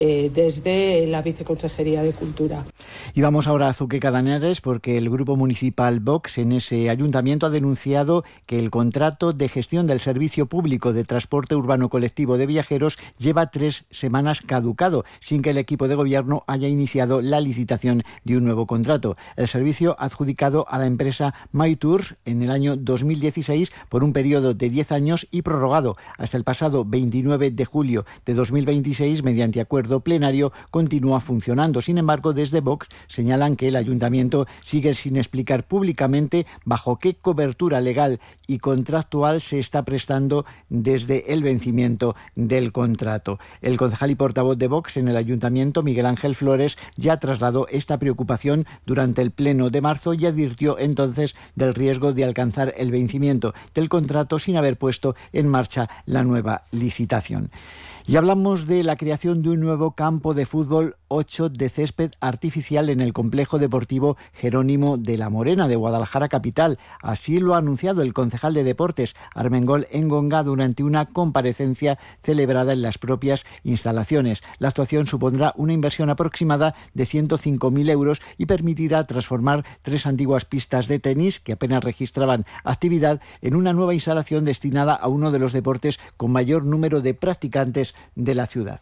desde la Viceconsejería de Cultura. Y vamos ahora a Azuqueca de Henares, porque el Grupo Municipal Vox en ese ayuntamiento ha denunciado que el contrato de gestión del servicio público de transporte urbano colectivo de viajeros lleva 3 semanas caducado, sin que el equipo de gobierno haya iniciado la licitación de un nuevo contrato. El servicio adjudicado a la empresa MyTours en el año 2016 por un periodo de 10 años y prorrogado hasta el pasado 29 de julio de 2026 mediante acuerdo plenario, continúa funcionando. Sin embargo, desde Vox señalan que el ayuntamiento sigue sin explicar públicamente bajo qué cobertura legal y contractual se está prestando desde el vencimiento del contrato. El concejal y portavoz de Vox en el ayuntamiento, Miguel Ángel Flores, ya trasladó esta preocupación durante el pleno de marzo y advirtió entonces del riesgo de alcanzar el vencimiento del contrato sin haber puesto en marcha la nueva licitación. Y hablamos de la creación de un nuevo campo de fútbol 8 de césped artificial en el complejo deportivo Jerónimo de la Morena de Guadalajara capital. Así lo ha anunciado el concejal de deportes Armengol Engonga durante una comparecencia celebrada en las propias instalaciones. La actuación supondrá una inversión aproximada de 105.000 euros y permitirá transformar 3 antiguas pistas de tenis que apenas registraban actividad en una nueva instalación destinada a uno de los deportes con mayor número de practicantes de la ciudad.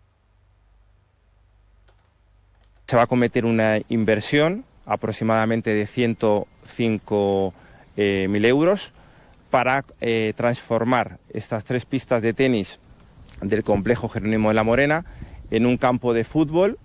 Se va a cometer una inversión aproximadamente de 105.000 euros para transformar estas 3 pistas de tenis del complejo Jerónimo de la Morena en un campo de fútbol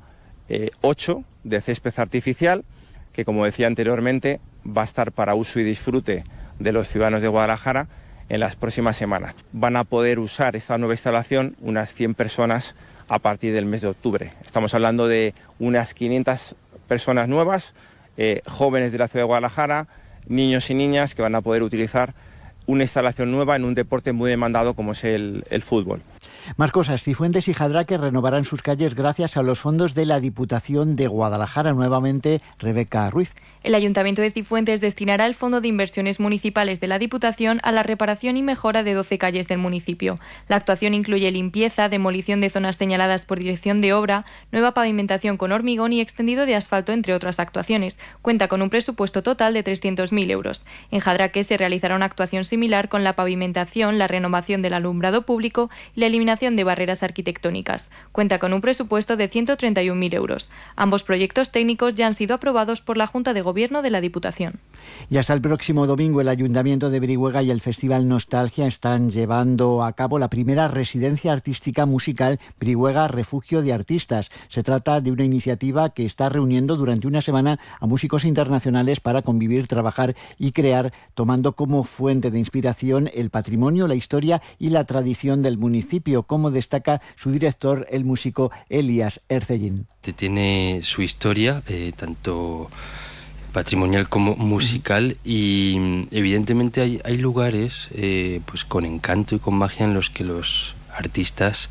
8 de césped artificial que, como decía anteriormente, va a estar para uso y disfrute de los ciudadanos de Guadalajara en las próximas semanas. Van a poder usar esta nueva instalación unas 100 personas a partir del mes de octubre. Estamos hablando de unas 500 personas nuevas, jóvenes de la ciudad de Guadalajara, niños y niñas que van a poder utilizar una instalación nueva en un deporte muy demandado como es el fútbol. Más cosas. Cifuentes y Jadraque renovarán sus calles gracias a los fondos de la Diputación de Guadalajara. Nuevamente, Rebeca Ruiz. El Ayuntamiento de Cifuentes destinará el Fondo de Inversiones Municipales de la Diputación a la reparación y mejora de 12 calles del municipio. La actuación incluye limpieza, demolición de zonas señaladas por dirección de obra, nueva pavimentación con hormigón y extendido de asfalto, entre otras actuaciones. Cuenta con un presupuesto total de 300.000 euros. En Jadraque se realizará una actuación similar con la pavimentación, la renovación del alumbrado público y la eliminación de barreras arquitectónicas. Cuenta con un presupuesto de 131.000 euros. Ambos proyectos técnicos ya han sido aprobados por la Junta de Gobierno de la Diputación. Y hasta el próximo domingo el Ayuntamiento de Brihuega y el Festival Nostalgia están llevando a cabo la primera residencia artística musical Brihuega Refugio de Artistas. Se trata de una iniciativa que está reuniendo durante una semana a músicos internacionales para convivir, trabajar y crear, tomando como fuente de inspiración el patrimonio, la historia y la tradición del municipio, como destaca su director, el músico Elías Ercellín. Tiene su historia, tanto patrimonial como musical, y evidentemente hay lugares pues con encanto y con magia en los que los artistas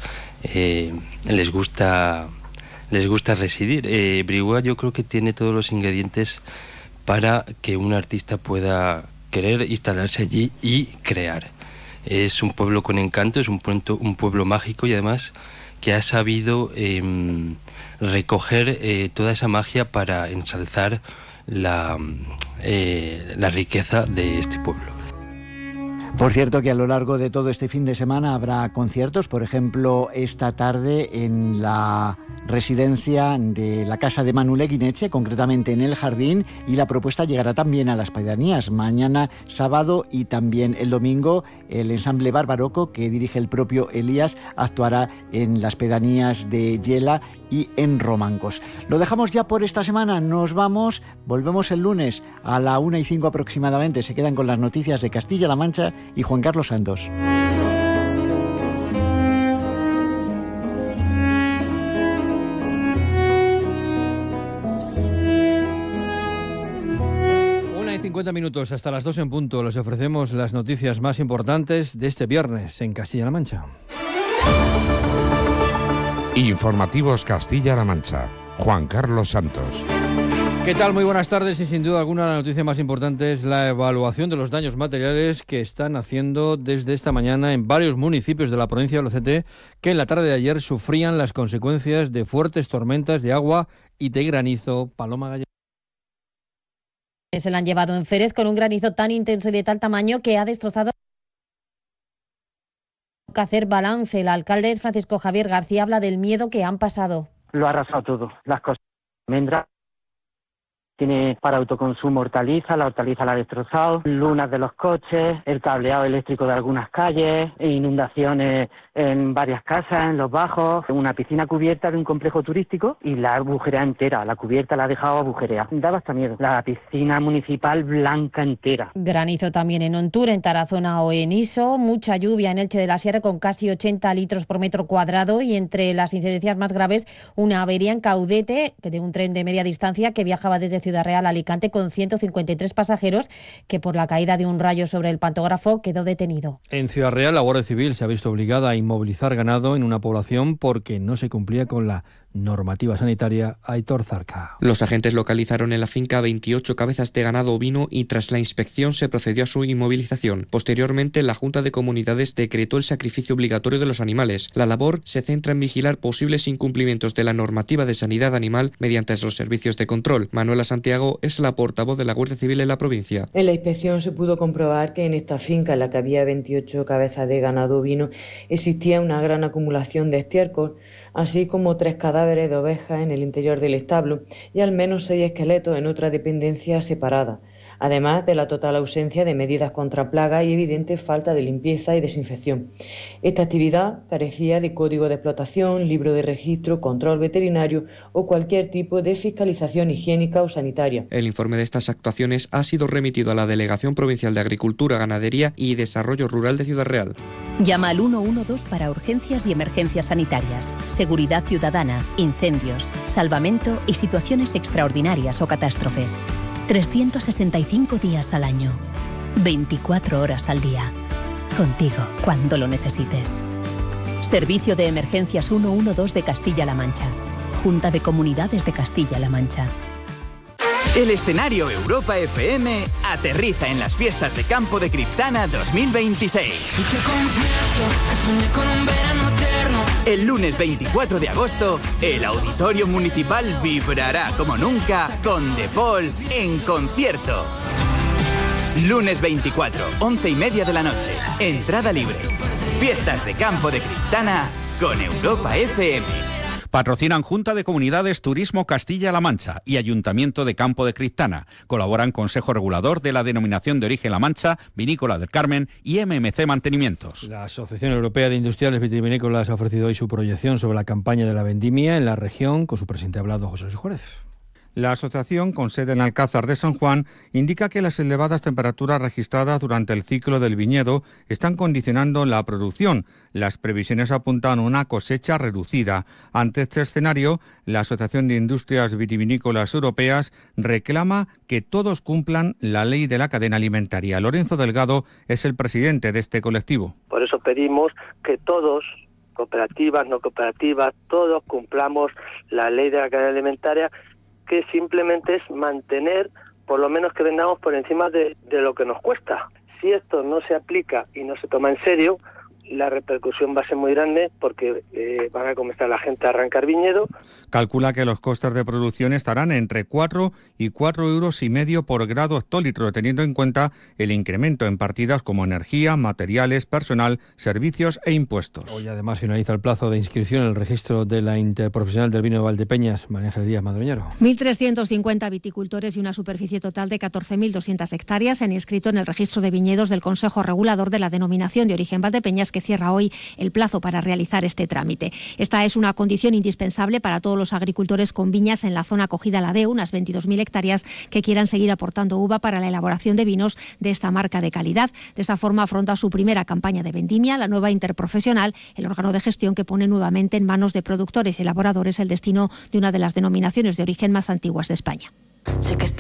les gusta residir. Brihuega yo creo que tiene todos los ingredientes para que un artista pueda querer instalarse allí y crear. Es un pueblo con encanto, es un pueblo mágico y además que ha sabido recoger toda esa magia para ensalzar la riqueza de este pueblo. Por cierto que a lo largo de todo este fin de semana habrá conciertos, por ejemplo, esta tarde en la residencia de la Casa de Manu Leguineche, concretamente en El Jardín, y la propuesta llegará también a las pedanías. Mañana sábado y también el domingo el ensamble Barbaroco, que dirige el propio Elías, actuará en las pedanías de Yela y en Romancos. Lo dejamos ya por esta semana, nos vamos, volvemos el lunes a la 1:05 aproximadamente. Se quedan con las noticias de Castilla-La Mancha y Juan Carlos Santos. Y 50 minutos hasta las 2 en punto. Les ofrecemos las noticias más importantes de este viernes en Castilla-La Mancha. Informativos Castilla-La Mancha. Juan Carlos Santos. ¿Qué tal? Muy buenas tardes y sin duda alguna la noticia más importante es la evaluación de los daños materiales que están haciendo desde esta mañana en varios municipios de la provincia de Albacete que en la tarde de ayer sufrían las consecuencias de fuertes tormentas de agua y de granizo. Paloma Gallego. Se la han llevado en Férez con un granizo tan intenso y de tal tamaño que ha destrozado. Que hacer balance. El alcalde Francisco Javier García habla del miedo que han pasado. Lo ha arrasado todo, las cosas. Almendra tiene para autoconsumo hortaliza, la hortaliza la ha destrozado, lunas de los coches, el cableado eléctrico de algunas calles, inundaciones en varias casas, en los bajos, una piscina cubierta de un complejo turístico y la agujerea entera, la cubierta la ha dejado agujereada. Daba hasta miedo. La piscina municipal blanca entera. Granizo también en Ontur, en Tarazona o en Iso, mucha lluvia en Elche de la Sierra con casi 80 litros por metro cuadrado y entre las incidencias más graves una avería en Caudete de un tren de media distancia que viajaba desde Ciudad Real a Alicante con 153 pasajeros que por la caída de un rayo sobre el pantógrafo quedó detenido. En Ciudad Real la Guardia Civil se ha visto obligada a inmovilizar ganado en una población porque no se cumplía con la normativa sanitaria. Aitor Zarca. Los agentes localizaron en la finca 28 cabezas de ganado ovino y tras la inspección se procedió a su inmovilización. Posteriormente, la Junta de Comunidades decretó el sacrificio obligatorio de los animales. La labor se centra en vigilar posibles incumplimientos de la normativa de sanidad animal mediante los servicios de control. Manuela Santiago es la portavoz de la Guardia Civil en la provincia. En la inspección se pudo comprobar que en esta finca, en la que había 28 cabezas de ganado ovino, existía una gran acumulación de estiércol, así como 3 cadáveres de ovejas en el interior del establo y al menos 6 esqueletos en otra dependencia separada, además de la total ausencia de medidas contra plagas y evidente falta de limpieza y desinfección. Esta actividad carecía de código de explotación, libro de registro, control veterinario o cualquier tipo de fiscalización higiénica o sanitaria. El informe de estas actuaciones ha sido remitido a la Delegación Provincial de Agricultura, Ganadería y Desarrollo Rural de Ciudad Real. Llama al 112 para urgencias y emergencias sanitarias, seguridad ciudadana, incendios, salvamento y situaciones extraordinarias o catástrofes. 365 días al año, 24 horas al día. Contigo, cuando lo necesites. Servicio de Emergencias 112 de Castilla-La Mancha. Junta de Comunidades de Castilla-La Mancha. El escenario Europa FM aterriza en las fiestas de campo de Criptana 2026. El lunes 24 de agosto, el Auditorio Municipal vibrará como nunca con The Paul en concierto. Lunes 24, 11:30 de la noche. Entrada libre. Fiestas de campo de Criptana con Europa FM. Patrocinan Junta de Comunidades Turismo Castilla-La Mancha y Ayuntamiento de Campo de Criptana. Colaboran Consejo Regulador de la Denominación de Origen La Mancha, Vinícola del Carmen y MMC Mantenimientos. La Asociación Europea de Industriales Vitivinícolas ha ofrecido hoy su proyección sobre la campaña de la vendimia en la región. Con su presidente ha hablado José Luis Juárez. La asociación, con sede en Alcázar de San Juan, indica que las elevadas temperaturas registradas durante el ciclo del viñedo están condicionando la producción. Las previsiones apuntan a una cosecha reducida. Ante este escenario, la Asociación de Industrias Vitivinícolas Europeas reclama que todos cumplan la ley de la cadena alimentaria. Lorenzo Delgado es el presidente de este colectivo. Por eso pedimos que todos, cooperativas, no cooperativas, todos cumplamos la ley de la cadena alimentaria, que simplemente es mantener, por lo menos que vendamos por encima de lo que nos cuesta. Si esto no se aplica y no se toma en serio, la repercusión va a ser muy grande porque van a comenzar la gente a arrancar viñedo. Calcula que los costes de producción estarán entre 4 y 4,5 euros por grado hectolitro, teniendo en cuenta el incremento en partidas como energía, materiales, personal, servicios e impuestos. Hoy además finaliza el plazo de inscripción en el registro de la Interprofesional del Vino de Valdepeñas. María Ángeles Díaz Madroñero. 1.350 viticultores y una superficie total de 14.200 hectáreas se han inscrito en el registro de viñedos del Consejo Regulador de la Denominación de Origen Valdepeñas, que cierra hoy el plazo para realizar este trámite. Esta es una condición indispensable para todos los agricultores con viñas en la zona acogida a la DEU, unas 22.000 hectáreas, que quieran seguir aportando uva para la elaboración de vinos de esta marca de calidad. De esta forma afronta su primera campaña de vendimia la nueva Interprofesional, el órgano de gestión que pone nuevamente en manos de productores y elaboradores el destino de una de las denominaciones de origen más antiguas de España.